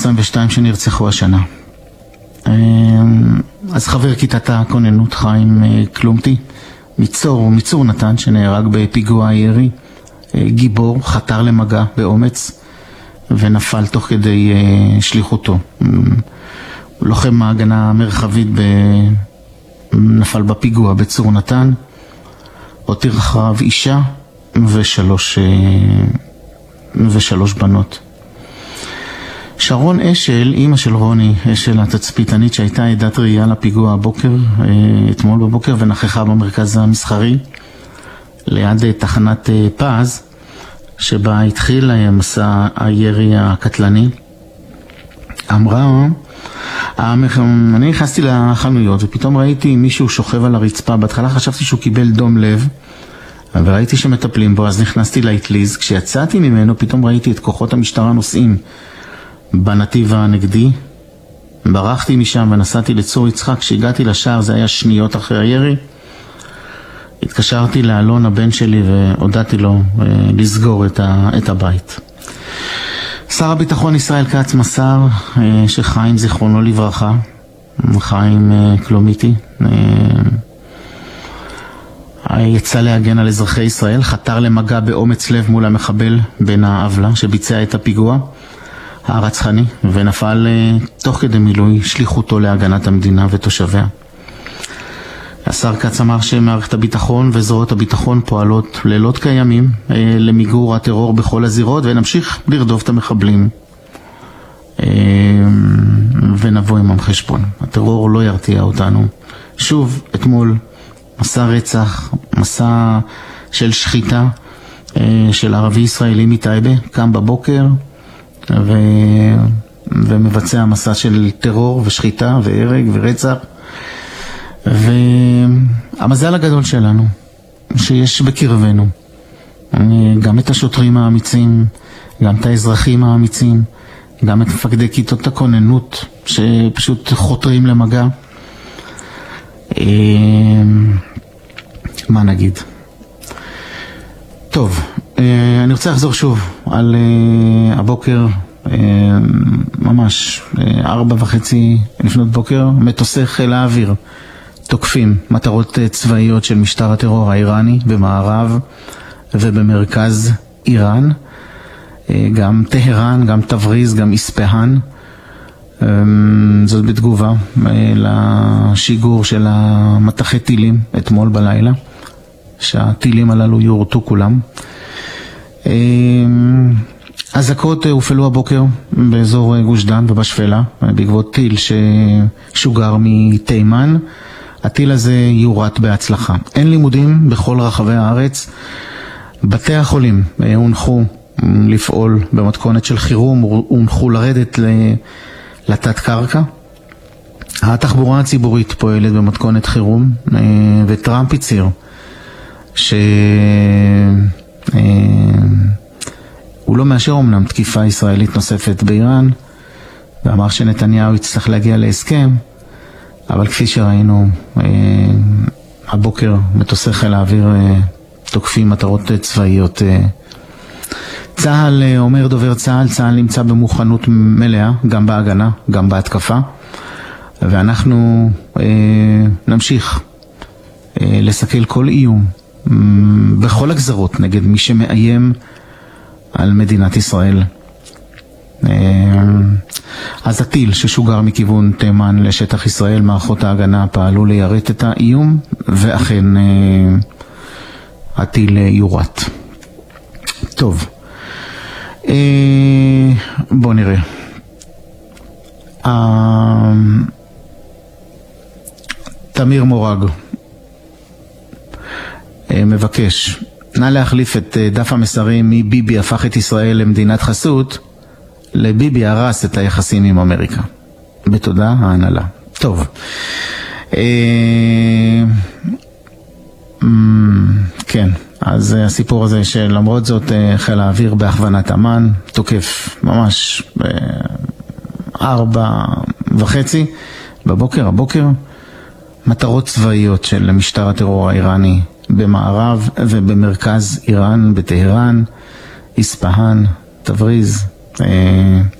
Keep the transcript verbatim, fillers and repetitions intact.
עשרים ושתיים שנרצחו השנה. אז חבר כיתת הכוננות חיים קלומטי, מצור, מצור נתן, שנהרג בפיגוע הירי, גיבור, חתר למגע באומץ ונפל תוך כדי שליחותו. לוחם ההגנה המרחבית ב... נפל בפיגוע בצור נתן, הותיר אחריו אישה ושלוש, ושלוש בנות. שרון אשל, אמא של רוני אשל התצפיתנית שהייתה עדת ראייה לפיגוע הבוקר, אתמול בבוקר, ונכחה במרכז המסחרי ליד תחנת פז, שבה התחיל מסע הירי הקטלני, אמרה, אני נכנסתי לחנויות ופתאום ראיתי מישהו שוכב על הרצפה. בהתחלה חשבתי שהוא קיבל דום לב וראיתי שמטפלים בו, אז נכנסתי לאטליז. כשיצאתי ממנו פתאום ראיתי את כוחות המשטרה נוסעים בנתיב הנגדי. ברחתי משם ונסעתי לצור יצחק. כשהגעתי לשער, זה היה שניות אחרי הירי, התקשרתי לאלון הבן שלי והודעתי לו לסגור את הבית. שר הביטחון ישראל כץ מסר שחיים זיכרונו לברכה, חיים קלומטי, יצא להגן על אזרחי ישראל, חתר למגע באומץ לב מול המחבל בן העוולה שביצע את הפיגוע הרצחני, ונפל תוך כדי מילוי שליחותו להגנת המדינה ותושביה. השר כץ אמר שמערכת הביטחון וזרועות הביטחון פועלות לילות כימים למיגור הטרור בכל הזירות, ונמשיך לרדוף את המחבלים ונבוא עמם חשבון. הטרור לא ירתיע אותנו. שוב, אתמול מסע רצח, מסע של שחיטה של ערבי ישראלי מטייבה, קם בבוקר ו... ומבצע מסע של טרור ושחיטה והרג ורצח. והמזל הגדול שלנו שיש בקרבנו גם את השוטרים האמיצים, גם את האזרחים האמיצים, גם את מפקדי כיתות הכוננות שפשוט חותרים למגע. מה נגיד? טוב, אני רוצה לחזור שוב על הבוקר, ממש ארבע וחצי לפנות בוקר, מטוסי חיל האוויר תוקפים מטרות צבאיות של משטר הטרור האיראני במערב ובמרכז איראן, גם טהרן, גם תבריז, גם איספהאן. זאת בתגובה לשיגור של המטחי טילים אתמול בלילה, שהטילים הללו יורטו כולם. אזעקות הופעלו הבוקר באזור גוש דן ובשפלה בעקבות טיל ששוגר מתימן. הטיל הזה יורט בהצלחה. אין לימודים בכל רחבי הארץ. בתי החולים הונחו לפעול במתכונת של חירום, הונחו לרדת לתת קרקע. התחבורה הציבורית פועלת במתכונת חירום, וטראמפ הצהיר שהוא לא מאשר אומנם תקיפה ישראלית נוספת באיראן, ואמר שנתניהו יצטרך להגיע להסכם, אבל כפי שראינו הבוקר מטוסי חיל האוויר תוקפים מטרות צבאיות. צה"ל, אומר דובר צה"ל, צה"ל נמצא במוכנות מלאה, גם בהגנה, גם בהתקפה, ואנחנו אה, נמשיך אה, לסכל כל איום אה, בכל הגזרות נגד מי שמאיים על מדינת ישראל. אה, אז הטיל ששוגר מכיוון תימן לשטח ישראל, מערכות ההגנה פעלו ליירט את האיום, ואכן אה, הטיל יורט. טוב, אה, בוא נראה. אה, תמיר מורג אה, מבקש, נא להחליף את אה, דף המסרים מביבי הפך את ישראל למדינת חסות, לביבי הרס את היחסים עם אמריקה. בתודה, ההנהלה. טוב. אה, כן, אז הסיפור הזה שלמרות זאת חיל האוויר בהכוונת אמן תוקף ממש ארבע וחצי בבוקר, הבוקר, מטרות צבאיות של משטר הטרור האיראני במערב ובמרכז איראן, בטהרן, איספהאן, תבריז,